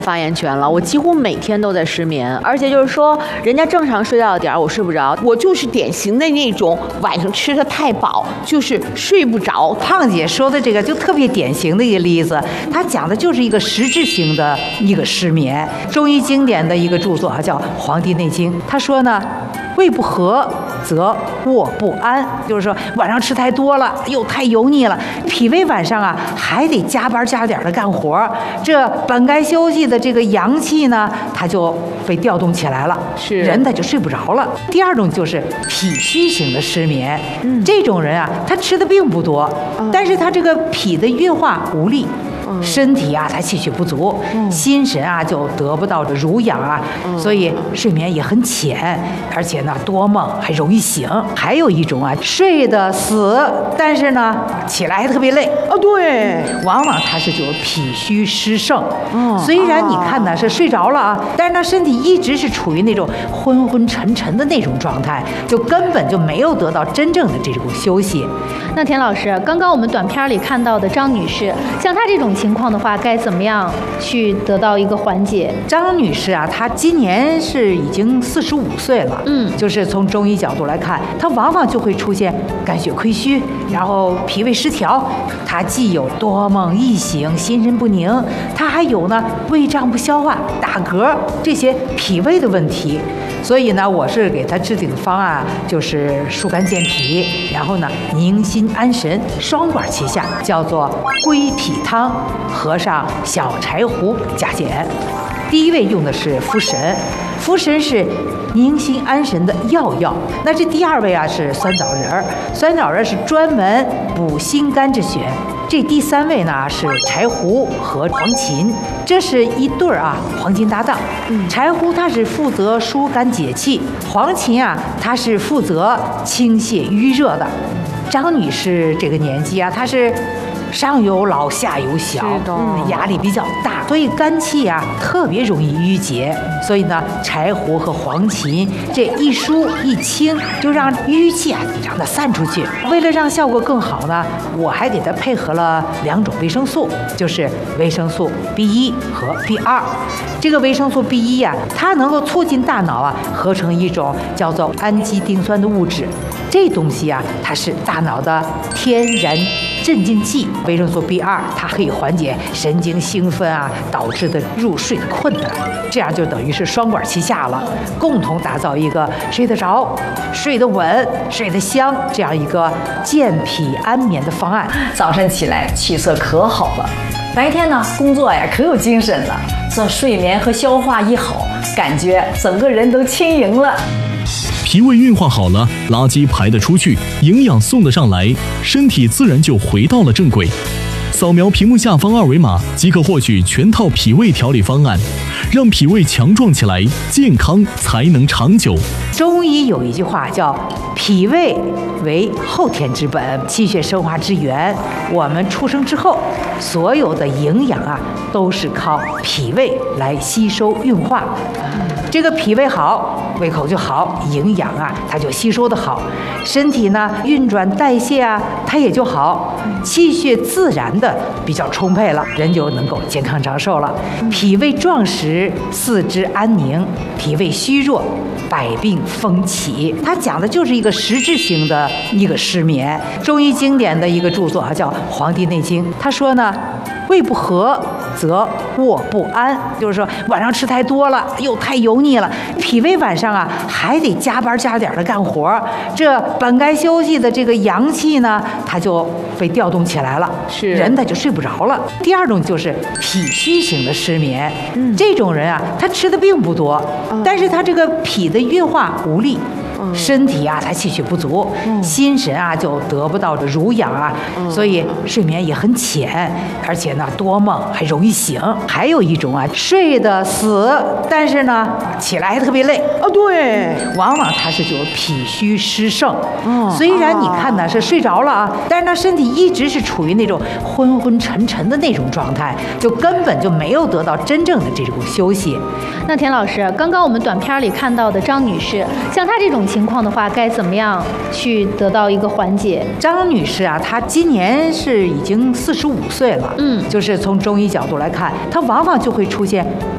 发言权了，我几乎每天都在失眠，而且就是说，人家正常睡觉的点儿我睡不着， 我就是典型的那种晚上吃的太饱，就是睡不着。 胖姐说的这个就特别典型的一个例子，她讲的就是一个实质性的一个失眠。中医经典的一个著作啊，叫《黄帝内经》，她说呢，胃不和则卧不安，就是说晚上吃太多了，又太油腻了，脾胃晚上啊还得加班加点的干活，这本该休息的这个阳气呢，它就被调动起来了，人他就睡不着了。第二种就是脾虚型的失眠，这种人啊，他吃的并不多，但是他这个脾的运化无力。身体啊，他气血不足，心神啊就得不到濡养啊，所以睡眠也很浅，而且呢多梦还容易醒。还有一种啊，睡得死，但是呢起来还特别累对， 往往他是就脾虚湿盛。虽然你看呢是睡着了啊，但是他身体一直是处于那种昏昏沉沉的那种状态，就根本就没有得到真正的这种休息。 那田老师，刚刚我们短片里看到的张女士，像她这种情况的话，该怎么样去得到一个缓解？ 张女士啊，她今年是已经45岁了，就是从中医角度来看，她往往就会出现肝血亏虚，然后脾胃失调，她既有多梦易醒、心神不宁，她还有呢胃胀不消化、打嗝这些脾胃的问题。所以呢，我是给她制定的方案就是疏肝健脾，然后呢宁心安神，双管齐下，叫做归脾汤，合上小柴胡加减。第一位用的是茯神，茯神是宁心安神的要。那这第二位啊是酸枣仁，酸枣仁是专门补心肝之选。这第三位呢是柴胡和黄芩，这是一对儿啊黄金搭档。柴胡它是负责疏肝解气，黄芩啊它是负责清泻淤热的。张女士这个年纪啊，她是上有老下有小，压力比较大，所以肝气啊特别容易郁结。所以呢，柴胡和黄芩这一疏一清，就让淤气啊让它散出去。为了让效果更好呢，我还给它配合了2种维生素，就是维生素 B1 和 B2。这个维生素 B1 呀，它能够促进大脑啊合成一种叫做氨基丁酸的物质。这东西啊，它是大脑的天然镇静剂。维生素 B2 它可以缓解神经兴奋啊导致的入睡的困难，这样就等于是双管齐下了，共同打造一个睡得着、睡得稳、睡得香这样一个健脾安眠的方案。 早上起来气色可好了，白天呢工作呀可有精神了，这睡眠和消化一好，感觉整个人都轻盈了。 脾胃运化好了，垃圾排得出去，营养送得上来，身体自然就回到了正轨。扫描屏幕下方2维码即可获取全套脾胃调理方案，让脾胃强壮起来，健康才能长久。 中医有一句话叫脾胃为后天之本，气血生化之源。我们出生之后，所有的营养啊都是靠脾胃来吸收运化。这个脾胃好，胃口就好，营养啊它就吸收的好，身体呢运转代谢啊它也就好，气血自然的比较充沛了，人就能够健康长寿了。脾胃壮实，四肢安宁；脾胃虚弱，百病风起。它讲的就是一个实质性的一个失眠。中医经典的一个著作啊，叫《黄帝内经》。他说呢，胃不和则卧不安，就是说晚上吃太多了，又太油腻了，脾胃晚上啊还得加班加点的干活，这本该休息的这个阳气呢，它就被调动起来了，人他就睡不着了。第二种就是脾虚型的失眠，这种人啊，他吃的并不多，但是他这个脾的运化无力。身体啊，他气血不足，心神啊就得不到濡养啊，所以睡眠也很浅，而且呢多梦还容易醒。还有一种啊，睡得死，但是呢起来还特别累对， 往往他是就脾虚湿盛。虽然你看呢是睡着了啊，但是他身体一直是处于那种昏昏沉沉的那种状态，就根本就没有得到真正的这种休息。 那田老师，刚刚我们短片里看到的张女士，像她这种情况的话，该怎么样去得到一个缓解？ 张女士啊，她今年是已经45岁了，就是从中医角度来看，她往往就会出现